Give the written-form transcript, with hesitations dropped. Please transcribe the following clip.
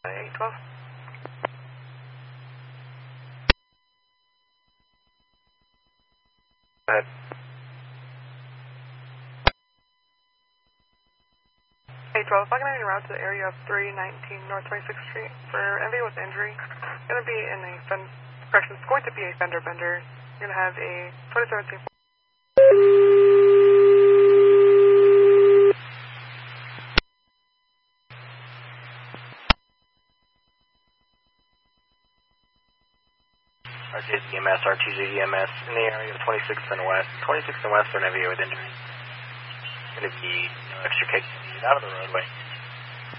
812. Go ahead. 812, if I can have you route to the area of 319 North 26th Street for MV with injury. It's going to be in a it's going to be a fender bender. You're going to have a 2017. RTZ EMS, RTZ EMS in the area of 26th and West. 26th and West for an MV with injury. Going to be extra case out of the roadway.